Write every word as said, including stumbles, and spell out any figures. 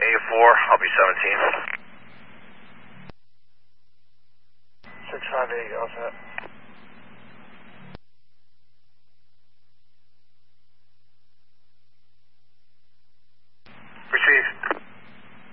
eighty-four, I'll be seventeen. six five eight, all set.